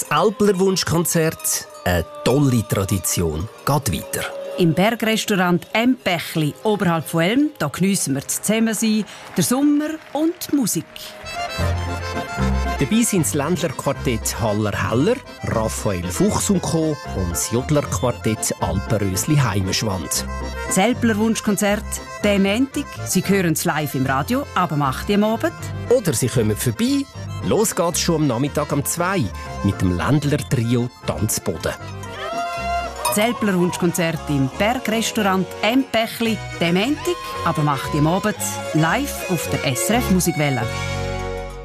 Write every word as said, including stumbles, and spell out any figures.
Das Alpler Wunschkonzert, eine tolle Tradition, geht weiter. Im Bergrestaurant «M Pächli» oberhalb von Elm, da geniessen wir das Zusammensein, den Sommer und die Musik. Dabei sind das Ländlerquartett Haller-Heller, Raphael Fuchs und Co. und das Jodlerquartett Alpenrösli-Heimeschwand. Das Alpler Wunschkonzert, der Montag. Sie hören es live im Radio, aber macht ihr am Abend. Oder Sie kommen vorbei. Los geht's schon am Nachmittag um zwei mit dem Ländler-Trio Tanzboden. Das Alpler Wunschkonzert im Bergrestaurant «M Pächli», der Montag, aber macht ihr am Abend live auf der S R F Musikwelle.